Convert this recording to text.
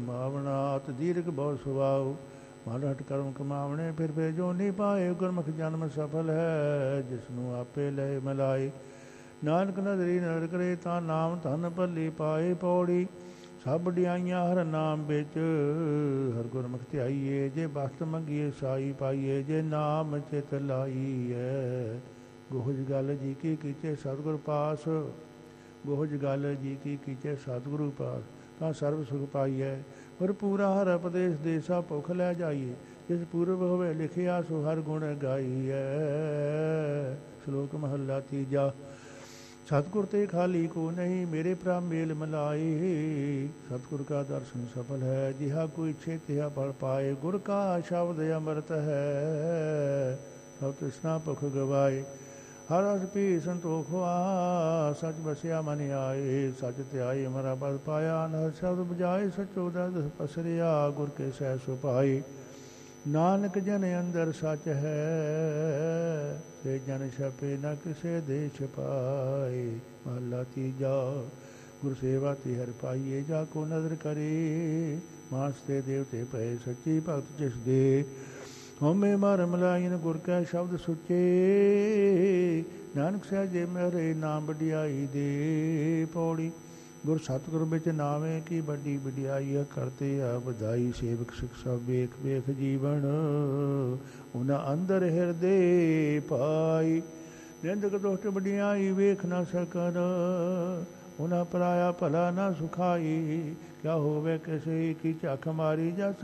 ਮਾਵਨਾਤ ਦੀਰਘ ਬਹੁ ਸੁਭਾਉ ਮਨ ਹਟ ਕਰਮ ਕਮਾਵਣੇ ਫਿਰ ਭੇਜੋ ਨਹੀਂ ਪਾਏ ਗੁਰਮੁਖ ਜਨਮ ਸਫਲ ਹੈ ਜਿਸ ਨੂੰ ਆਪੇ ਲੈ ਮਿਲਾਏ ਨਾਨਕ ਨਦਰੀ ਨਦਰ ਕਰੇ ਤਾਂ ਨਾਮ ਧਨ ਭੱਲੀ ਪਾਏ ਪੌੜੀ ਸਭ ਵਡਿਆਈਆਂ ਹਰ ਨਾਮ ਵਿੱਚ ਹਰ ਗੁਰਮੁਖ ਧਿਆਈਏ ਜੇ ਬਖਤ ਮੰਗੀਏ ਸਾਈ ਪਾਈਏ ਜੇ ਨਾਮ ਚਿਤ ਲਾਈਐ ਗੋਹਜ ਗੱਲ ਜੀ ਕੀ ਕੀਤੇ ਸਤਿਗੁਰ ਪਾਸ ਗੋਹਜ ਗੱਲ ਜੀ ਕੀ ਕੀਤੇ ਸਤਿਗੁਰੂ ਪਾਸ ਤਾਂ ਸਰਬ ਸੁਖ ਪਾਈਐ ਪਰ ਪੂਰਾ ਹਰ ਉਪਦੇਸ਼ ਦੇਸਾ ਭੁਖ ਲੈ ਜਾਈਏ ਜਿਸ ਪੂਰਬ ਹੋਵੇ ਲਿਖਿਆ ਸੋ ਹਰ ਗੁਣ ਗਾਈਐ ਸ਼ਲੋਕ ਮਹੱਲਾ ਤੀਜਾ ਸਤਿਗੁਰ ਤੇ ਖਾਲੀ ਕੋ ਨਹੀਂ ਮੇਰੇ ਪ੍ਰਭ ਮੇਲ ਮਿਲਾਏ ਸਤਿਗੁਰ ਕਾ ਦਰਸ਼ਨ ਸਫਲ ਹੈ ਜਿਹਾ ਕੋਈ ਇੱਛੇ ਤਿਹਾ ਫਲ ਪਾਏ ਗੁਰ ਕਾ ਸ਼ਬਦ ਅੰਮ੍ਰਿਤ ਹੈ ਸਭ ਤ੍ਰਿਸ਼ਨਾ ਭੁਖ ਗਵਾਏ ਹਰ ਰਸ ਪੀ ਸੰਤੋਖ ਹੋਆ ਸਚ ਬਸਿਆ ਮਨ ਆਏ ਸਚ ਧਿਆਏ ਅਮਰਾ ਪਦ ਪਾਇਆ ਅਨਹਦ ਸ਼ਬਦ ਬਜਾਏ ਸਚੋ ਦਰਦ ਪਸਰਿਆ ਗੁਰ ਕੇ ਸਹਿ ਸੁਭਾਏ ਨਾਨਕ ਜਨ ਅੰਦਰ ਸਚ ਹੈ ਤੇ ਜਨ ਛਪੇ ਨ ਕਿਸੇ ਦੇ ਛਪਾਏ ਮਹਲਾ ਤੀਜਾ ਗੁਰ ਸੇਵਾ ਤੇ ਹਰਿ ਪਾਈਏ ਜਾ ਕੋ ਨਜ਼ਰ ਕਰੇ ਮਾਨਸ ਤੇ ਦੇਵਤੇ ਪਏ ਸੱਚੀ ਭਗਤ ਜਿਸ ਦੇ ਹਉਮੈ ਮਰ ਮਲਾਇਨ ਗੁਰ ਕੈ ਸ਼ਬਦ ਸੁੱਚੇ ਨਾਨਕ ਸਹਿਜੇ ਮੇਰੇ ਨਾਮ ਵਡਿਆਈ ਦੇ ਪੌੜੀ ਗੁਰ ਸਤਿਗੁਰ ਵਿੱਚ ਨਾਵੇਂ ਕੀ ਵੱਡੀ ਵਡਿਆਈ ਹੈ ਕਰਤੇ ਆ ਵਧਾਈ ਸੇਵਕ ਸਿੱਖ ਸਭ ਵੇਖ ਵੇਖ ਜੀਵਨ ਉਹਨਾਂ ਅੰਦਰ ਹਿਰਦੇ ਪਾਈ ਨਿੰਦਕ ਦੁਸ਼ਟ ਵਡਿਆਈ ਵੇਖ ਨਾ ਸਕਨ ਉਹਨਾਂ ਪਰਾਇਆ ਭਲਾ ਨਾ ਸੁਖਾਈ ਕਿਆ ਹੋਵੇ ਕਿਸੇ ਕੀ ਝੱਖ ਮਾਰੀ ਜਾ